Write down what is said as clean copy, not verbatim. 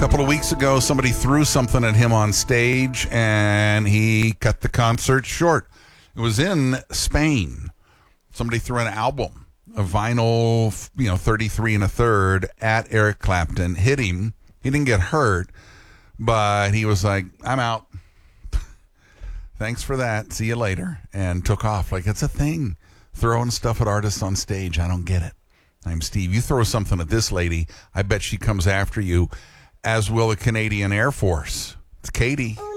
couple of weeks ago, somebody threw something at him on stage, and he cut the concert short. It was in Spain. Somebody threw an album, a vinyl, 33 and a third, at Eric Clapton, hit him. He didn't get hurt, but he was like, I'm out. Thanks for that. See you later. And took off. Like, it's a thing. Throwing stuff at artists on stage. I don't get it. I'm Steve. You throw something at this lady, I bet she comes after you, as will the Canadian Air Force. It's Katie.